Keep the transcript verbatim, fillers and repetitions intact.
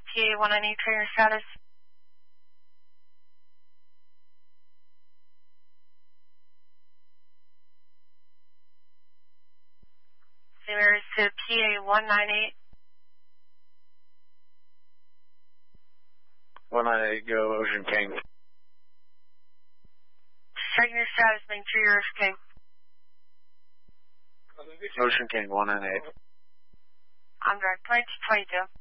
P A one nine eight trainer status. Saint Mary's to P A one nine eight. one nine eight, go Ocean King. Checking your status, make sure you're okay. Ocean King, one nine eight. I'm direct point twenty-two.